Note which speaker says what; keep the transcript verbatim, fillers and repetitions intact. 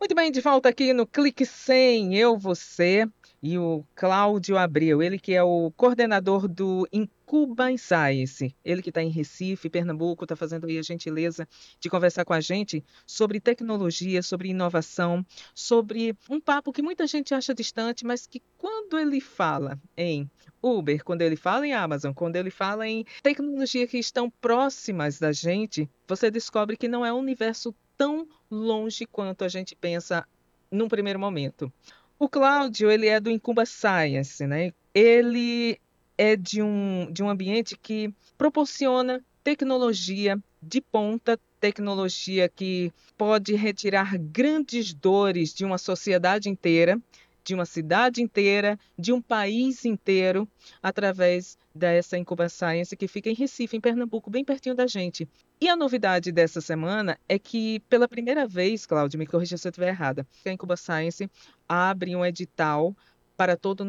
Speaker 1: Muito bem, de volta aqui no Clique cem, eu, você e o Cláudio Abreu, ele que é o coordenador do Incuba Science, ele que está em Recife, Pernambuco, está fazendo aí a gentileza de conversar com a gente sobre tecnologia, sobre inovação, sobre um papo que muita gente acha distante, mas que quando ele fala em Uber, quando ele fala em Amazon, quando ele fala em tecnologia que estão próximas da gente, você descobre que não é um universo tão longe quanto a gente pensa num primeiro momento. O Cláudio, ele é do Incumba Science, né? Ele é de um, de um ambiente que proporciona tecnologia de ponta, tecnologia que pode retirar grandes dores de uma sociedade inteira, de uma cidade inteira, de um país inteiro, através dessa Incumba Science que fica em Recife, em Pernambuco, bem pertinho da gente. E a novidade dessa semana é que, pela primeira vez, Cláudio, me corrija se eu estiver errada, a Incuba Science abre um edital para todo